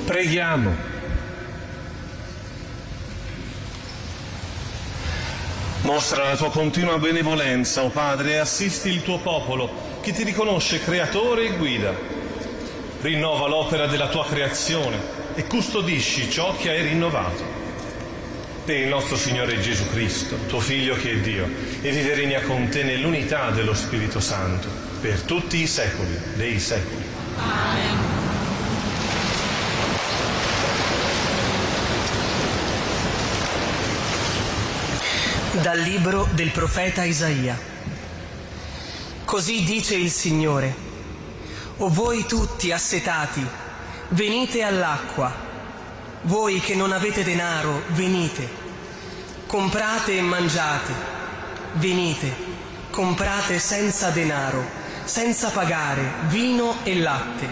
Preghiamo. Mostra la tua continua benevolenza, o Padre, e assisti il tuo popolo, che ti riconosce creatore e guida. Rinnova l'opera della tua creazione e custodisci ciò che hai rinnovato. Per il nostro Signore Gesù Cristo, tuo Figlio che è Dio, e vive e regna con te nell'unità dello Spirito Santo, per tutti i secoli dei secoli. Amen. Dal libro del profeta Isaia. Così dice il Signore: o voi tutti assetati, venite all'acqua. Voi che non avete denaro, venite. Comprate e mangiate. Venite, comprate senza denaro, senza pagare, vino e latte.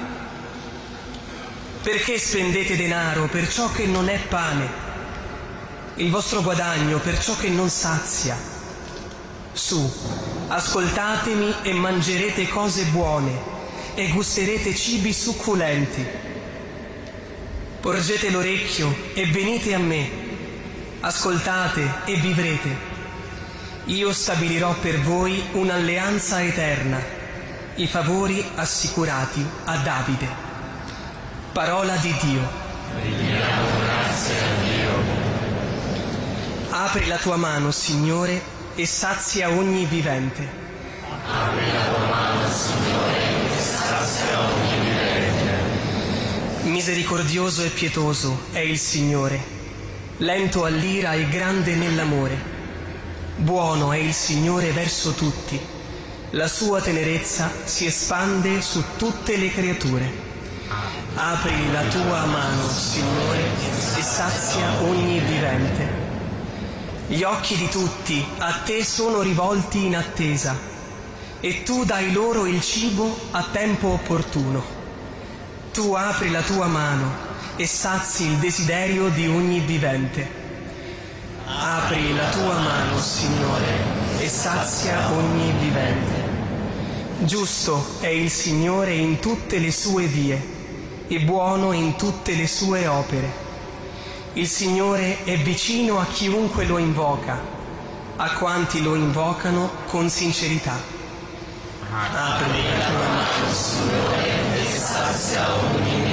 Perché spendete denaro per ciò che non è pane? Il vostro guadagno per ciò che non sazia. Su, ascoltatemi e mangerete cose buone e gusterete cibi succulenti. Porgete l'orecchio e venite a me, ascoltate e vivrete. Io stabilirò per voi un'alleanza eterna, i favori assicurati a Davide. Parola di Dio. Rendiamo grazie a Dio. Apri la tua mano, Signore, e sazia ogni vivente. Apri la tua mano, Signore, e sazia ogni vivente. Misericordioso e pietoso è il Signore, lento all'ira e grande nell'amore. Buono è il Signore verso tutti, la sua tenerezza si espande su tutte le creature. Apri la tua mano, Signore, e sazia ogni vivente. Gli occhi di tutti a te sono rivolti in attesa, e tu dai loro il cibo a tempo opportuno. Tu apri la tua mano e sazi il desiderio di ogni vivente. Apri la tua mano, Signore, e sazia ogni vivente. Giusto è il Signore in tutte le sue vie, e buono in tutte le sue opere. Il Signore è vicino a chiunque lo invoca, a quanti lo invocano con sincerità. Apri la tua mano, Signore, e sazia ogni